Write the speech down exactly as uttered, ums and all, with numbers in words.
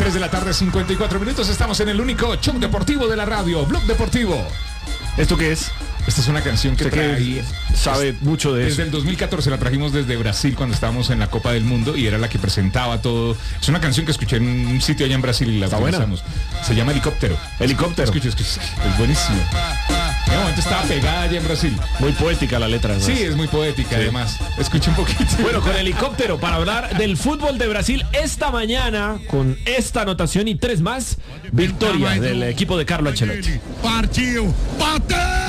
tres de la tarde, cincuenta y cuatro minutos. Estamos en el único show deportivo de la radio, Blog Deportivo. ¿Esto qué es? Esta es una canción que Sé trae, que sabe es, mucho de desde eso. el dos mil catorce la trajimos desde Brasil cuando estábamos en la Copa del Mundo y era la que presentaba todo. Es una canción que escuché en un sitio allá en Brasil y la Está buena. utilizamos. Se llama Helicóptero. Helicóptero. Escucha, escucha. Es buenísimo. En un momento estaba pegada allá en Brasil. Muy poética la letra, ¿no? Sí, es muy poética, sí. Además. Escucha un poquito. Bueno, con Helicóptero, para hablar del fútbol de Brasil esta mañana, con esta anotación y tres más, victoria del equipo de Carlo Ancelotti. Partiu, bateu!